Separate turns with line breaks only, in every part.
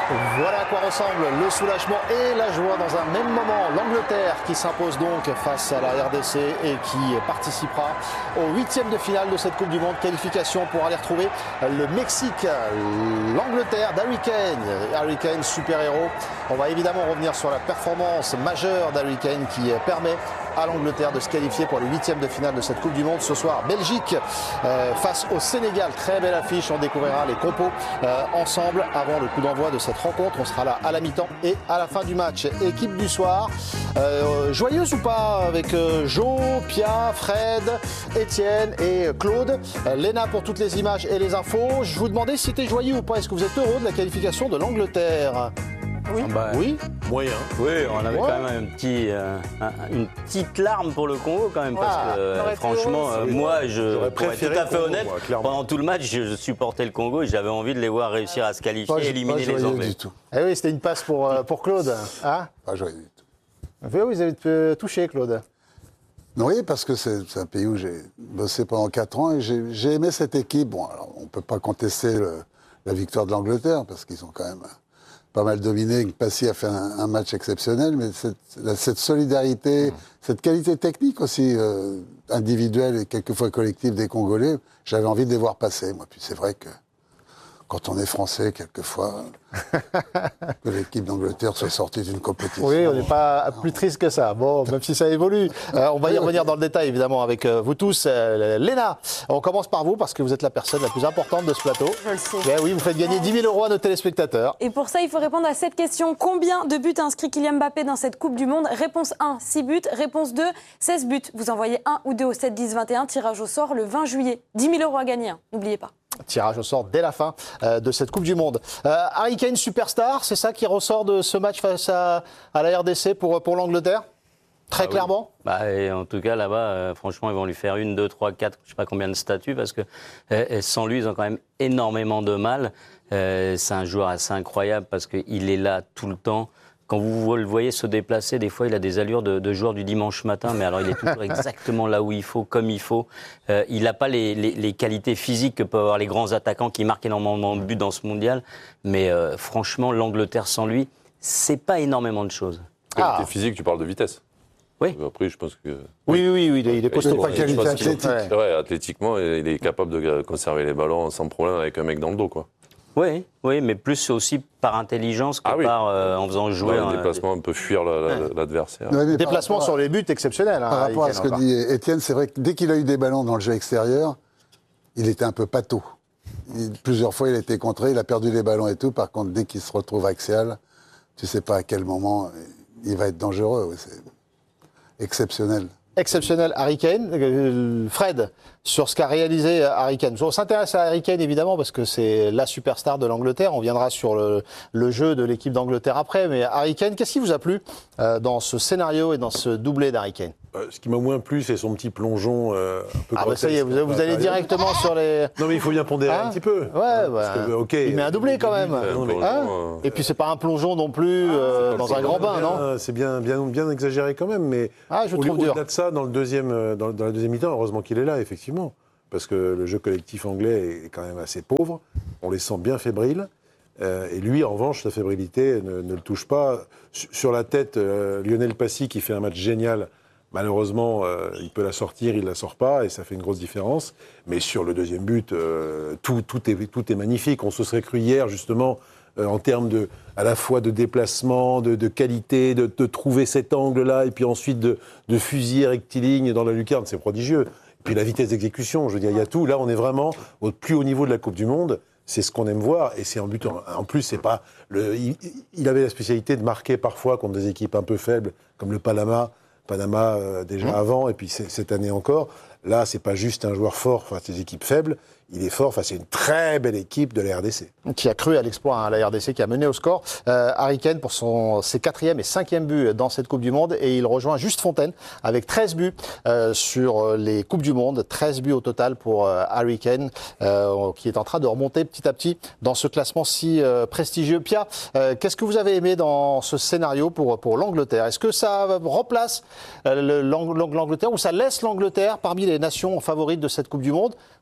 Voilà à quoi ressemble le soulagement et la joie dans un même moment. L'Angleterre qui s'impose donc face à la RDC et qui participera au 8e de finale de cette Coupe du Monde. Qualification pour aller retrouver le Mexique. L'Angleterre d'Harry Kane. Harry Kane, super-héros. On va évidemment revenir sur la performance majeure d'Harry Kane qui permet à l'Angleterre de se qualifier pour les 8e de finale de cette Coupe du Monde. Ce soir, Belgique face au Sénégal. Très belle affiche, on découvrira les compos ensemble avant le coup d'envoi de cette rencontre. On sera là à la mi-temps et à la fin du match. Équipe du soir, joyeuse ou pas avec Jo, Pia, Fred, Étienne et Claude. Léna pour toutes les images et les infos. Je vous demandais si c'était joyeux ou pas. Est-ce que vous êtes heureux de la qualification de l'Angleterre ?
Oui.
Oui.
Moyen.
Oui, on avait quand même une petite larme pour le Congo quand même parce que franchement, moi, pour être tout à fait honnête, pendant tout le match, je supportais le Congo et j'avais envie de les voir réussir à se qualifier et éliminer les Anglais.
Du tout.
Eh oui, c'était une passe pour Claude. Hein,
Pas joyeux du tout.
oui, vous avez touché, Claude.
Oui, parce que c'est un pays où j'ai bossé pendant 4 ans et j'ai aimé cette équipe. Bon, alors, on ne peut pas contester la victoire de l'Angleterre parce qu'ils ont quand même pas mal dominé. Passy a fait un match exceptionnel, mais cette solidarité, cette qualité technique aussi individuelle et quelquefois collective des Congolais, j'avais envie de les voir passer. Moi, puis c'est vrai que quand on est français, quelquefois, que l'équipe d'Angleterre soit sortie d'une compétition.
Oui, on n'est pas plus triste que ça. Bon, même si ça évolue. On va y revenir dans le détail, évidemment, avec vous tous. Léna, on commence par vous, parce que vous êtes la personne la plus importante de ce plateau.
Je le sais.
Ben oui, vous faites gagner 10 000 € à nos téléspectateurs.
Et pour ça, il faut répondre à cette question. Combien de buts a inscrit Kylian Mbappé dans cette Coupe du Monde ? Réponse 1, 6 buts. Réponse 2, 16 buts. Vous envoyez 1 ou 2 au 7 10 21. Tirage au sort le 20 juillet. 10 000 € à gagner, hein. N'oubliez pas.
Tirage au sort dès la fin de cette Coupe du Monde. Harry Kane, superstar, c'est ça qui ressort de ce match face à la RDC pour l'Angleterre ? Très clairement.
Et en tout cas, là-bas, franchement, ils vont lui faire 1, 2, 3, 4, je ne sais pas combien de statues, parce que sans lui, ils ont quand même énormément de mal. C'est un joueur assez incroyable, parce qu'il est là tout le temps. Quand vous le voyez se déplacer, des fois, il a des allures de joueur du dimanche matin, mais alors il est toujours exactement là où il faut, comme il faut. Il n'a pas les qualités physiques que peuvent avoir les grands attaquants qui marquent énormément de buts dans ce mondial. Mais franchement, l'Angleterre sans lui, c'est pas énormément de choses.
Qualité physique, tu parles de vitesse.
Oui.
Après, je pense que...
Oui, il est costaud.
Pas qualité athlétique.
Ouais, athlétiquement, il est capable de conserver les ballons sans problème avec un mec dans le dos, quoi.
Oui, mais plus aussi par intelligence que par en faisant jouer.
Un déplacement, un peu fuir l'adversaire.
Déplacement sur les buts exceptionnels.
Par rapport à ce que dit Étienne, c'est vrai que dès qu'il a eu des ballons dans le jeu extérieur, il était un peu pâteau. Plusieurs fois, il a été contré, il a perdu les ballons et tout. Par contre, dès qu'il se retrouve axial, tu ne sais pas à quel moment il va être dangereux. Ouais, c'est exceptionnel.
Exceptionnel, Harry Kane. Fred, sur ce qu'a réalisé Harry Kane. On s'intéresse à Harry Kane, évidemment, parce que c'est la superstar de l'Angleterre. On viendra sur le jeu de l'équipe d'Angleterre après. Mais Harry Kane, qu'est-ce qui vous a plu dans ce scénario et dans ce doublé d'Harry Kane ?
Ce qui m'a moins plu, c'est son petit plongeon un peu grotesque.
Ça y est, vous allez directement sur les...
Non, mais il faut bien pondérer un petit peu.
Il met un doublé quand même. Et puis c'est pas un plongeon non plus dans un grand bain, non ?
C'est bien exagéré quand même, mais
je trouve dur.
Au-delà de ça, dans la deuxième mi-temps, heureusement qu'il est là, effectivement, parce que le jeu collectif anglais est quand même assez pauvre. On les sent bien fébriles. Et lui, en revanche, sa fébrilité ne le touche pas. Sur la tête, Lionel Passy, qui fait un match génial. Malheureusement, il peut la sortir, il ne la sort pas, et ça fait une grosse différence. Mais sur le deuxième but, tout est magnifique. On se serait cru hier, justement, en termes à la fois de déplacement, de qualité, de trouver cet angle-là, et puis ensuite de fusiller rectiligne dans la lucarne, c'est prodigieux. Et puis la vitesse d'exécution, je veux dire, il y a tout. Là, on est vraiment au plus haut niveau de la Coupe du Monde. C'est ce qu'on aime voir, et c'est un but. En plus, c'est pas il avait la spécialité de marquer parfois contre des équipes un peu faibles, comme le Panama déjà avant, et puis cette année encore. Là, c'est pas juste un joueur fort face à des équipes faibles, il est fort face à une très belle équipe de la RDC.
Qui a cru à l'exploit, la RDC qui a mené au score. Harry Kane pour ses 4e et 5e buts dans cette Coupe du Monde, et il rejoint Juste Fontaine avec 13 buts sur les Coupes du Monde, 13 buts au total pour Harry Kane, qui est en train de remonter petit à petit dans ce classement si prestigieux. Pia, qu'est-ce que vous avez aimé dans ce scénario pour l'Angleterre ? Est-ce que ça remplace l'Angleterre, ou ça laisse l'Angleterre parmi les nations favorites de cette Coupe du Monde, ou pas ?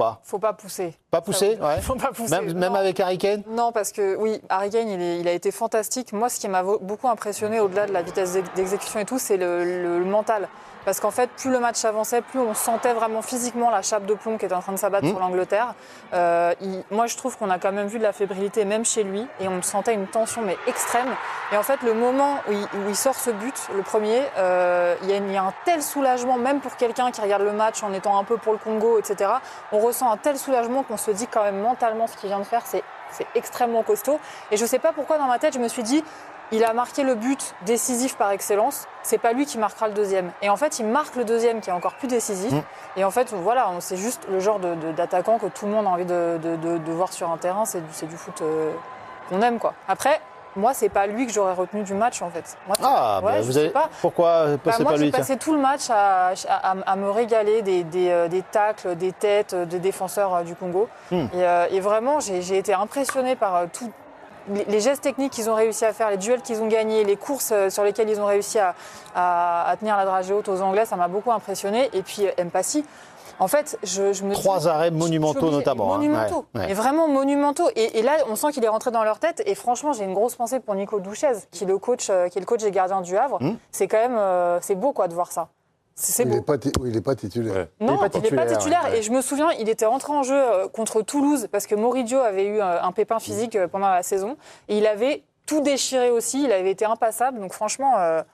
pas?
Faut pas pousser.
Pas pousser, ouais.
Faut pas pousser.
Même avec Harry Kane?
Non, parce que oui, Harry Kane, il a été fantastique. Moi, ce qui m'a beaucoup impressionné, au-delà de la vitesse d'exécution et tout, c'est le mental. Parce qu'en fait, plus le match avançait, plus on sentait vraiment physiquement la chape de plomb qui était en train de s'abattre sur l'Angleterre. Moi, je trouve qu'on a quand même vu de la fébrilité, même chez lui, et on sentait une tension mais extrême. Et en fait, le moment où il sort ce but, le premier, il y a un tel soulagement, même pour quelqu'un qui regarde le match en étant un peu pour le Congo, etc. On ressent un tel soulagement qu'on se dit quand même mentalement ce qu'il vient de faire, c'est extrêmement costaud. Et je ne sais pas pourquoi dans ma tête, je me suis dit, il a marqué le but décisif par excellence, c'est pas lui qui marquera le deuxième. Et en fait, il marque le deuxième qui est encore plus décisif. Et en fait, voilà, c'est juste le genre d'attaquant que tout le monde a envie de voir sur un terrain. C'est du foot qu'on aime, quoi. Après, moi, c'est pas lui que j'aurais retenu du match, en fait. Moi,
vous avez... Pourquoi c'est
moi,
pas lui?
j'ai passé tout le match à me régaler des tacles, des têtes des défenseurs du Congo. Et vraiment, j'ai été impressionnée par tout. Les gestes techniques qu'ils ont réussi à faire, les duels qu'ils ont gagnés, les courses sur lesquelles ils ont réussi à tenir la dragée haute aux Anglais, ça m'a beaucoup impressionné. Et puis Mpassi, en fait, je me dis...
3 arrêts monumentaux notamment.
Monumentaux, mais vraiment monumentaux. Et là, on sent qu'il est rentré dans leur tête. Et franchement, j'ai une grosse pensée pour Nico Douchez, qui est le coach des gardiens du Havre. C'est quand même c'est beau quoi, de voir ça.
Il n'est pas titulaire.
Ouais. Non, il n'est pas titulaire. Ouais. Et je me souviens, il était rentré en jeu contre Toulouse parce que Moridio avait eu un pépin physique pendant la saison. Et il avait tout déchiré aussi. Il avait été impassable. Donc franchement,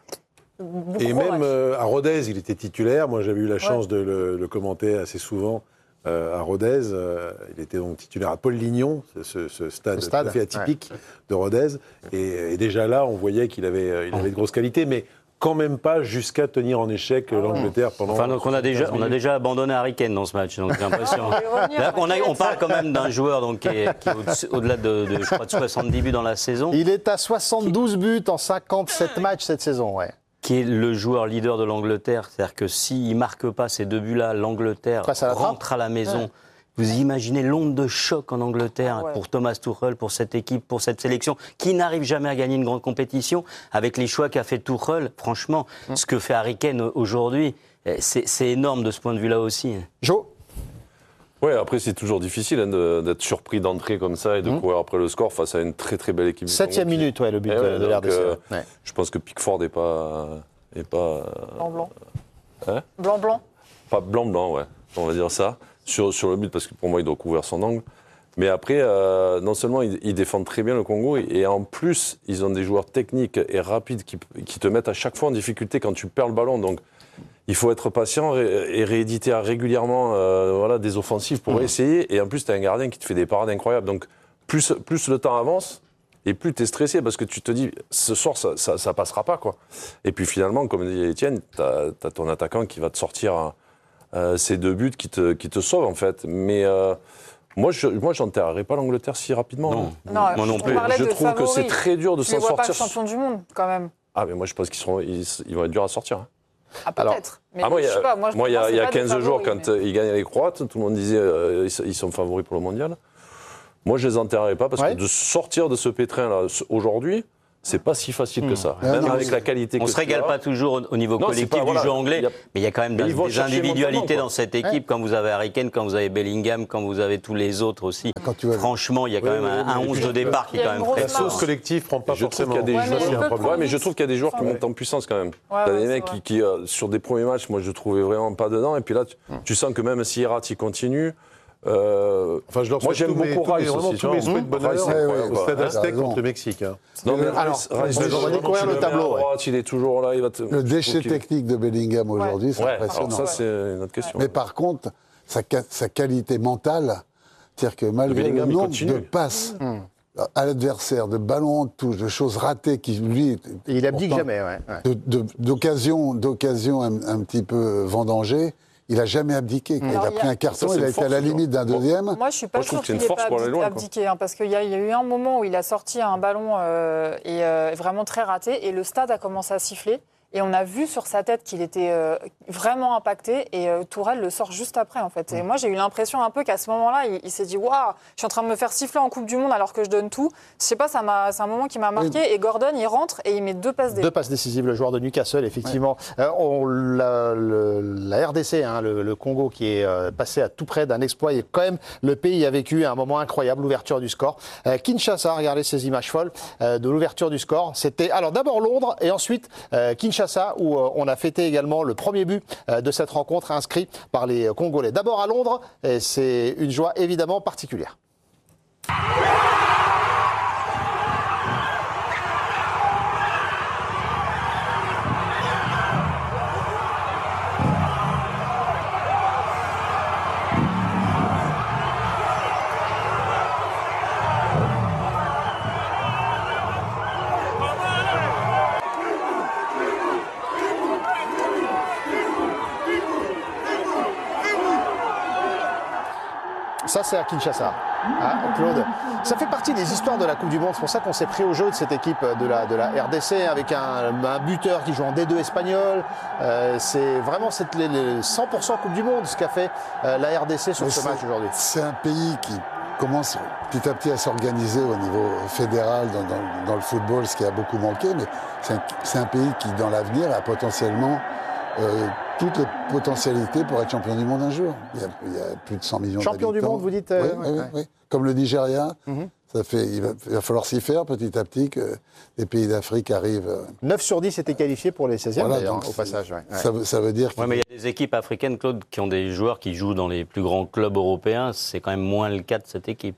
et même à Rodez, il était titulaire. Moi, j'avais eu la chance de le commenter assez souvent à Rodez. Il était donc titulaire à Paul-Lignon, ce stade tout à fait atypique de Rodez. Et déjà là, on voyait qu'il avait de grosses qualités. Mais quand même pas jusqu'à tenir en échec l'Angleterre pendant...
Enfin, donc on a déjà abandonné Harry Kane dans ce match, donc j'ai l'impression. Là, on parle quand même d'un joueur donc, qui est au-delà de, je crois, de 70 buts dans la saison.
Il est à 72 buts en 57 matchs cette saison,
qui est le joueur leader de l'Angleterre. C'est-à-dire que s'il ne marque pas ces 2 buts-là, l'Angleterre rentre à la maison. Ouais. Vous imaginez l'onde de choc en Angleterre pour Thomas Tuchel, pour cette équipe, pour cette sélection, qui n'arrive jamais à gagner une grande compétition, avec les choix qu'a fait Tuchel. Franchement, ce que fait Harry Kane aujourd'hui, c'est énorme de ce point de vue-là aussi.
Jo.
Oui, après c'est toujours difficile d'être surpris d'entrer comme ça et de courir après le score face à une très très belle équipe.
7e minute, le but de l'RDC.
Je pense que Pickford n'est pas...
Blanc-blanc.
Hein
Blanc-blanc.
Pas blanc-blanc, on va dire ça. Sur le but, parce que pour moi, il doit couvrir son angle. Mais après, non seulement ils défendent très bien le Congo, et en plus, ils ont des joueurs techniques et rapides qui te mettent à chaque fois en difficulté quand tu perds le ballon. Donc, il faut être patient et rééditer régulièrement des offensives pour essayer. Et en plus, tu as un gardien qui te fait des parades incroyables. Donc, plus le temps avance, et plus tu es stressé, parce que tu te dis, ce soir, ça passera pas, quoi. Et puis finalement, comme dit Étienne, tu as ton attaquant qui va te sortir... ces 2 buts qui te sauvent, en fait. Mais moi, j'enterrerai pas l'Angleterre si rapidement.
Non, moi non plus.
Je trouve que c'est très dur de s'en sortir.
Tu ne vois pas champion du monde, quand même.
Ah, mais moi, je pense qu'ils vont être durs à sortir.
Ah, peut-être.
Moi, il y a 15 jours, quand ils gagnaient les Croates, tout le monde disait ils sont favoris pour le mondial. Moi, je les enterrerai pas, parce que de sortir de ce pétrin-là aujourd'hui, c'est pas si facile que ça. Même avec la qualité
on ne se régale pas toujours au niveau collectif du jeu anglais, mais il y a quand même des individualités dans cette équipe. Quand vous avez Harry Kane, quand vous avez Bellingham, quand vous avez tous les autres aussi. Franchement, il y a quand même un 11 de départ qui est quand même très fort.
La sauce collective prend pas forcément.
Mais je trouve qu'il y a des joueurs qui montent en puissance quand même. T'as des mecs qui, sur des premiers matchs, moi je trouvais vraiment pas dedans. Et puis là, tu sens que même si Hirat il continue.
Moi j'aime beaucoup Rice aussi.
Tous mes souhaits de bonne année
au stade Aztec contre le Mexique.
Non mais Rice,
on va découvrir le tableau.
Il est toujours là.
Le déchet technique de Bellingham aujourd'hui, c'est impressionnant.
Ça c'est une autre question.
Mais par contre, sa qualité mentale, c'est-à-dire que malgré le nombre de passes à l'adversaire, de ballons en touche, de choses ratées qui lui,
il abdique jamais,
d'occasions un petit peu vendangées. Il n'a jamais abdiqué. Il a pris un carton, il a été à la limite d'un deuxième.
Moi, je ne suis pas sûre qu'il n'ait pas abdiqué. Parce qu'il y a eu un moment où il a sorti un ballon vraiment très raté et le stade a commencé à siffler. Et on a vu sur sa tête qu'il était vraiment impacté et Tourelle le sort juste après en fait. Et moi j'ai eu l'impression un peu qu'à ce moment-là, il s'est dit waouh, je suis en train de me faire siffler en Coupe du Monde alors que je donne tout. Je sais pas, c'est un moment qui m'a marqué. Oui. Et Gordon il rentre et il met 2 passes décisives.
2 passes décisives, le joueur de Newcastle effectivement. Ouais. La RDC, hein, le Congo qui est passé à tout près d'un exploit et quand même le pays a vécu un moment incroyable, l'ouverture du score. Kinshasa, regardez ces images folles de l'ouverture du score. C'était alors d'abord Londres et ensuite Kinshasa où on a fêté également le premier but de cette rencontre inscrit par les Congolais. D'abord à Londres, et c'est une joie évidemment particulière. Ça, c'est à Kinshasa. Ah, Claude, ça fait partie des histoires de la Coupe du Monde. C'est pour ça qu'on s'est pris au jeu de cette équipe de la RDC avec un buteur qui joue en D2 espagnol. C'est vraiment les 100% Coupe du Monde ce qu'a fait la RDC sur ce match aujourd'hui.
C'est un pays qui commence petit à petit à s'organiser au niveau fédéral dans le football, ce qui a beaucoup manqué. Mais c'est un pays qui, dans l'avenir, a potentiellement toutes les potentialités pour être champion du monde un jour. Il y a plus de 100 millions d'habitants.
Champion du monde, vous dites
oui. Comme le Nigeria, il va falloir s'y faire petit à petit que les pays d'Afrique arrivent.
9 sur 10 étaient qualifiés pour les 16e d'ailleurs, au passage. Ouais.
Ça veut dire
mais il y a des équipes africaines, Claude, qui ont des joueurs qui jouent dans les plus grands clubs européens. C'est quand même moins le cas de cette équipe.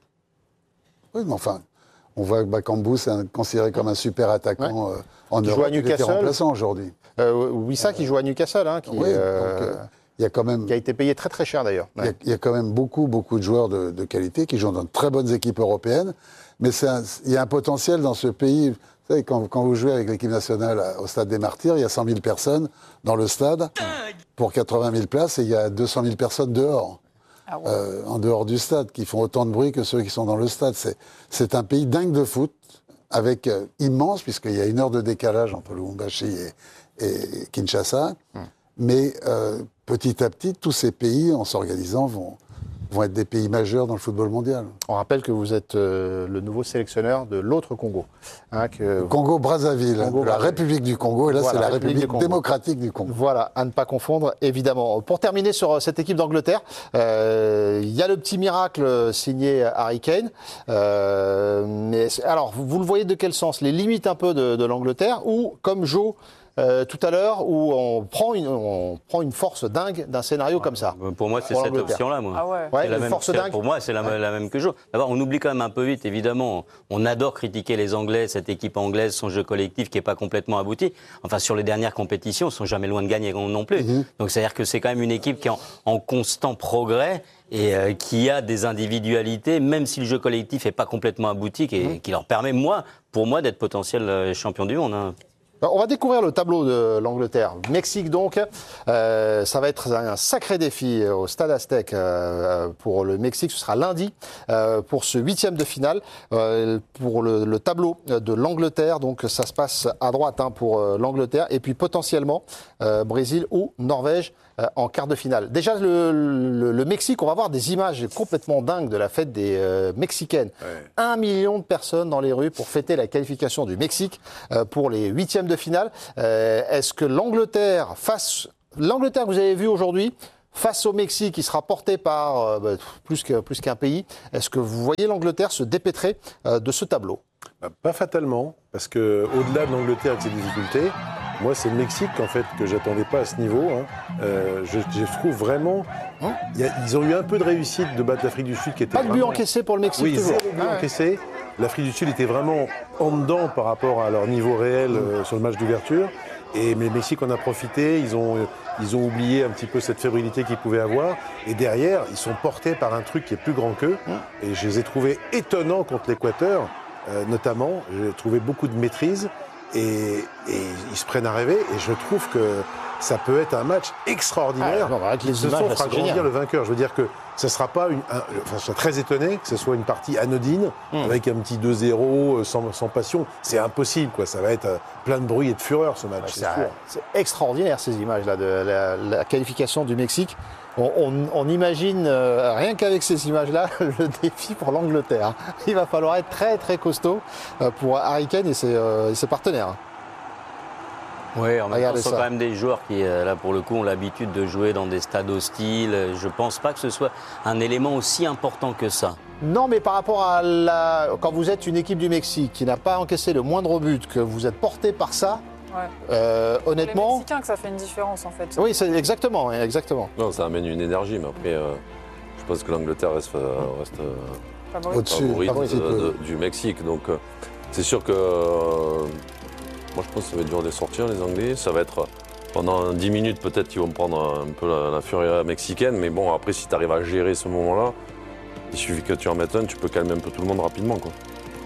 Oui, mais enfin, on voit que Bakambu, c'est considéré comme un super attaquant en
Europe.
Joue à Newcastle. Il était remplaçant aujourd'hui.
Wissa qui joue à Newcastle, hein,
il y a quand même,
qui a été payé très très cher d'ailleurs.
Ouais. Il y a quand même beaucoup de joueurs de qualité qui jouent dans de très bonnes équipes européennes, mais il y a un potentiel dans ce pays. Vous savez, quand vous jouez avec l'équipe nationale au Stade des Martyrs, il y a 100 000 personnes dans le stade pour 80 000 places et il y a 200 000 personnes dehors. Ah ouais. En dehors du stade, qui font autant de bruit que ceux qui sont dans le stade. C'est un pays dingue de foot, avec immense, puisqu'il y a 1 heure de décalage entre Lubumbashi et Kinshasa. Mais petit à petit, tous ces pays, en s'organisant, vont être des pays majeurs dans le football mondial.
On rappelle que vous êtes le nouveau sélectionneur de l'autre Congo.
Congo-Brazzaville, la République du Congo, et là c'est la République démocratique du Congo.
Voilà, à ne pas confondre, évidemment. Pour terminer sur cette équipe d'Angleterre, il y a le petit miracle signé Harry Kane. Mais alors, vous le voyez de quel sens? Les limites un peu de l'Angleterre, ou comme Joe tout à l'heure, où on prend une force dingue d'un scénario comme ça.
Pour moi, c'est cette option-là, moi.
Ah ouais.
C'est la même, force dingue. Pour moi, c'est la même que Joe. D'abord, on oublie quand même un peu vite, évidemment. On adore critiquer les Anglais, cette équipe anglaise, son jeu collectif qui n'est pas complètement abouti. Enfin, sur les dernières compétitions, ils sont jamais loin de gagner non plus. Donc, c'est-à-dire que c'est quand même une équipe qui est en constant progrès et qui a des individualités, même si le jeu collectif n'est pas complètement abouti, qui leur permet, pour moi, d'être potentiel champion du monde. Hein.
On va découvrir le tableau de l'Angleterre. Mexique donc, ça va être un sacré défi au Stade Aztec pour le Mexique. Ce sera lundi pour ce 8e de finale. Pour le tableau de l'Angleterre, donc ça se passe à droite pour l'Angleterre. Et puis potentiellement Brésil ou Norvège en quart de finale. Déjà le Mexique, on va voir des images complètement dingues de la fête des Mexicaines. 1 million de personnes dans les rues pour fêter la qualification du Mexique pour les 8e de finale. Est-ce que l'Angleterre que vous avez vu aujourd'hui, face au Mexique, qui sera porté par plus qu'un pays, est-ce que vous voyez l'Angleterre se dépêtrer de ce tableau?
Pas fatalement, parce qu'au-delà de l'Angleterre avec ses difficultés, moi c'est le Mexique en fait que j'attendais pas à ce niveau. Je trouve vraiment, ils ont eu un peu de réussite de battre l'Afrique du Sud qui était
pas de but encaissé pour le Mexique.
Oui, 0 but encaissé. L'Afrique du Sud était vraiment en dedans par rapport à leur niveau réel sur le match d'ouverture. Mais le Mexique en a profité, ils ont oublié un petit peu cette fébrilité qu'ils pouvaient avoir. Et derrière, ils sont portés par un truc qui est plus grand qu'eux. Et je les ai trouvés étonnants contre l'Équateur, notamment. J'ai trouvé beaucoup de maîtrise et ils se prennent à rêver. Et je trouve que ça peut être un match extraordinaire.
Avec les
ce
images,
soir
là,
fera
c'est
grandir
génial.
le vainqueur. Je veux dire que ça sera pas je serais très étonné que ce soit une partie anodine avec un petit 2-0 sans passion. C'est impossible, quoi. Ça va être plein de bruit et de fureur ce match. c'est sûr.
C'est extraordinaire ces images-là de la qualification du Mexique. On imagine, rien qu'avec ces images-là, le défi pour l'Angleterre. Il va falloir être très très costaud pour Harry Kane et ses partenaires.
Oui, en même temps,
Regardez
ce sont
ça.
quand même des joueurs qui, là, pour le coup, ont l'habitude de jouer dans des stades hostiles. Je ne pense pas que ce soit un élément aussi important que ça.
Non, mais par rapport à quand vous êtes une équipe du Mexique qui n'a pas encaissé le moindre but, que vous êtes porté par ça,
Les
honnêtement...
Mexicains que ça fait une différence en fait.
Oui, c'est exactement.
Non, ça amène une énergie, mais après, je pense que l'Angleterre reste
Favori.
Au-dessus,
favorite
un petit peu.
du Mexique. Donc, c'est sûr que moi, je pense que ça va être dur de les sortir, les Anglais. Ça va être pendant 10 minutes, peut-être qu'ils vont prendre un peu la furie mexicaine. Mais bon, après, si tu arrives à gérer ce moment-là, il suffit que tu en mettes un, tu peux calmer un peu tout le monde rapidement, quoi.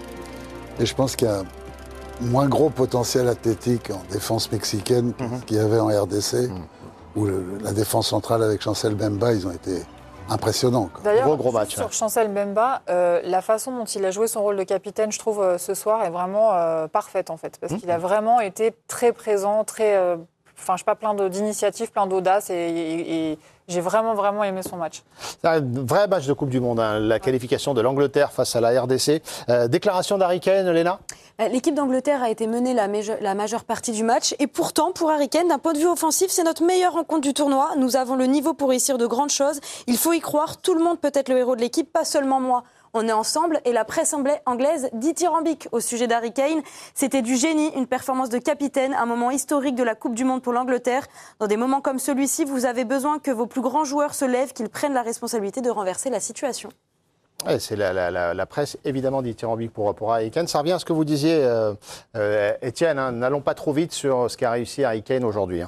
Et je pense qu'il y a moins gros potentiel athlétique en défense mexicaine qu'il y avait en RDC, où la défense centrale avec Chancel Mbemba, ils ont été impressionnants, quoi.
D'ailleurs,
Gros match,
sur Chancel Mbemba, la façon dont il a joué son rôle de capitaine, je trouve, ce soir, est vraiment parfaite, en fait. Parce qu'il a vraiment été très présent, très... je sais pas, plein d'initiatives, plein d'audace, et j'ai vraiment aimé son match.
C'est un vrai match de Coupe du Monde, hein, la qualification de l'Angleterre face à la RDC. Déclaration d'Harry Kane, Léna ?
L'équipe d'Angleterre a été menée la majeure partie du match. Et pourtant, pour Harry Kane, d'un point de vue offensif, c'est notre meilleure rencontre du tournoi. Nous avons le niveau pour réussir de grandes choses. Il faut y croire. Tout le monde peut être le héros de l'équipe, pas seulement moi. On est ensemble et la presse anglaise dithyrambique au sujet d'Harry Kane. C'était du génie, une performance de capitaine, un moment historique de la Coupe du Monde pour l'Angleterre. Dans des moments comme celui-ci, vous avez besoin que vos plus grands joueurs se lèvent, qu'ils prennent la responsabilité de renverser la situation.
Ouais, c'est la presse, évidemment, dithyrambique pour Harry Kane. Ça revient à ce que vous disiez, Étienne, hein, n'allons pas trop vite sur ce qu'a réussi Harry Kane aujourd'hui.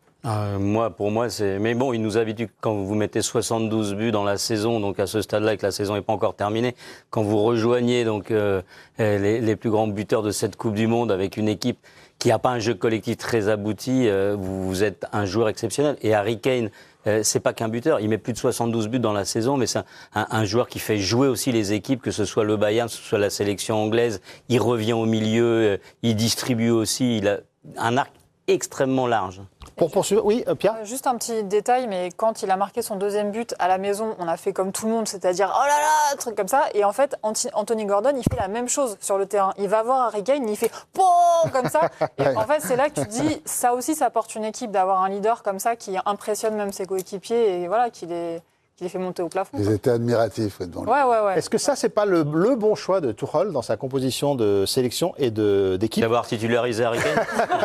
Pour moi, c'est. Mais bon, il nous habitue quand vous mettez 72 buts dans la saison, donc à ce stade-là, et que la saison n'est pas encore terminée, quand vous rejoignez donc les plus grands buteurs de cette Coupe du Monde avec une équipe qui n'a pas un jeu collectif très abouti, vous êtes un joueur exceptionnel. Et Harry Kane, c'est pas qu'un buteur, il met plus de 72 buts dans la saison, mais c'est un joueur qui fait jouer aussi les équipes, que ce soit le Bayern, que ce soit la sélection anglaise. Il revient au milieu, il distribue aussi, il a un arc extrêmement large.
Pour poursuivre, oui, Pierre ?
Juste un petit détail, mais quand il a marqué son deuxième but à la maison, on a fait comme tout le monde, c'est-à-dire oh là là, truc comme ça. Et en fait, Anthony Gordon, il fait la même chose sur le terrain. Il va voir Harry Kane, il fait POM comme ça. Et en fait, c'est là que tu te dis, ça aussi, ça porte une équipe d'avoir un leader comme ça qui impressionne même ses coéquipiers et voilà, qui les fait monter au plafond.
Ils étaient admiratifs devant lui.
Ouais.
Est-ce que ça, c'est pas le bon choix de Tuchel dans sa composition de sélection et d'équipe ?
D'avoir titularisé Harry Kane.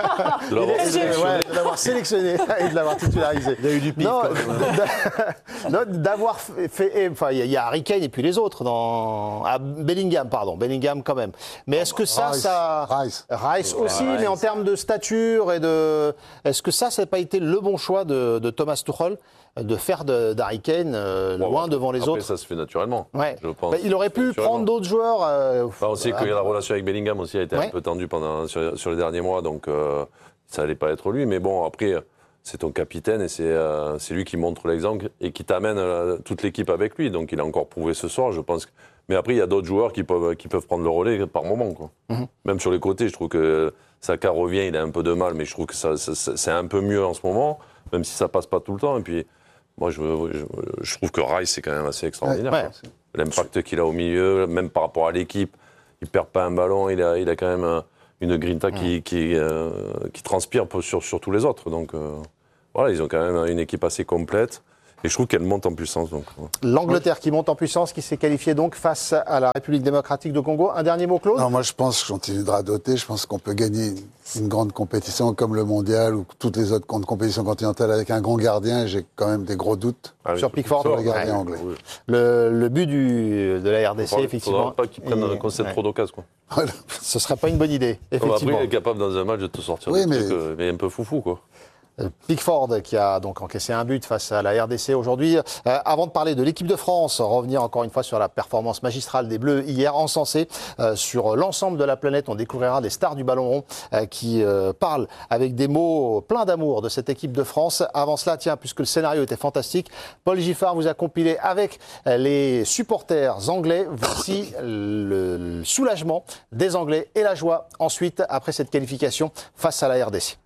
De l'avoir sélectionné et de l'avoir titularisé.
Il a eu du pif, quand même.
Non, d'avoir fait. Enfin, il y a Harry Kane et puis les autres Bellingham, pardon. Bellingham quand même. Mais est-ce que Rice aussi, mais en termes de stature et de. Est-ce que ça n'a pas été le bon choix de Thomas Tuchel de faire d'Harry Kane loin devant les
Après,
autres?
ça se fait naturellement,
Ouais.
je pense.
Il aurait pu prendre d'autres joueurs.
On sait que la relation avec Bellingham aussi a été un peu tendue sur les derniers mois, donc ça n'allait pas être lui. Mais bon, après, c'est ton capitaine et c'est lui qui montre l'exemple et qui t'amène toute l'équipe avec lui. Donc il a encore prouvé ce soir, je pense. Mais après, il y a d'autres joueurs qui peuvent prendre le relais par moment, quoi. Même sur les côtés, je trouve que Saka revient, il a un peu de mal, mais je trouve que c'est un peu mieux en ce moment, même si ça passe pas tout le temps. Et puis, moi, je trouve que Rice, c'est quand même assez extraordinaire.
Ouais.
L'impact qu'il a au milieu, même par rapport à l'équipe, il perd pas un ballon, il a quand même une grinta qui transpire sur tous les autres. Donc voilà, ils ont quand même une équipe assez complète. Et je trouve qu'elle monte en puissance. Donc.
L'Angleterre qui monte en puissance, qui s'est qualifiée donc face à la République démocratique de Congo. Un dernier mot, Claude ?
Non, moi je pense, je continue de radoter, je pense qu'on peut gagner une grande compétition comme le mondial ou toutes les autres grandes compétitions continentales avec un grand gardien. J'ai quand même des gros doutes
sur Pickford,
sur le gardien anglais.
Oui.
Le but de la RDC, effectivement.
Il ne faudra pas qu'il prenne concède trop d'occasions.
Ce ne serait pas une bonne idée, effectivement.
Après, il est capable dans un match de te sortir
Oui,
des trucs, mais un peu foufou, quoi.
Pickford qui a donc encaissé un but face à la RDC aujourd'hui. Avant de parler de l'équipe de France, revenir encore une fois sur la performance magistrale des Bleus hier, encensée sur l'ensemble de la planète. On découvrira des stars du ballon rond qui parlent avec des mots pleins d'amour de cette équipe de France. Avant cela, tiens, puisque le scénario était fantastique, Paul Giffard vous a compilé avec les supporters anglais. Voici le soulagement des Anglais et la joie ensuite après cette qualification face à la RDC.